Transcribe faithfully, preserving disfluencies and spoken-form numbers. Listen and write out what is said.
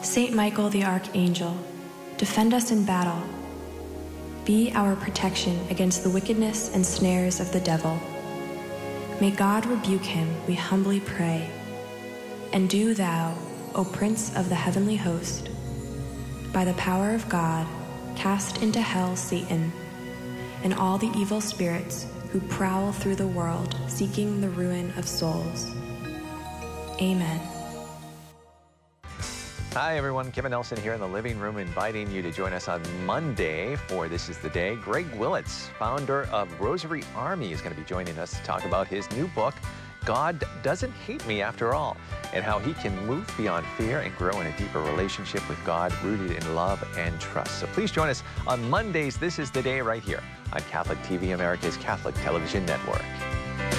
Saint Michael the Archangel, defend us in battle. Be our protection against the wickedness and snares of the devil. May God rebuke him, we humbly pray. And do thou, O Prince of the heavenly host, by the power of God, cast into hell Satan and all the evil spirits who prowl through the world seeking the ruin of souls. Amen. Hi, everyone. Kevin Nelson here in the living room, inviting you to join us on Monday for This is the Day. Greg Willits, founder of Rosary Army, is going to be joining us to talk about his new book, God Doesn't Hate Me After All, and how he can move beyond fear and grow in a deeper relationship with God, rooted in love and trust. So please join us on Mondays. This is the Day right here on Catholic T V, America's Catholic Television Network.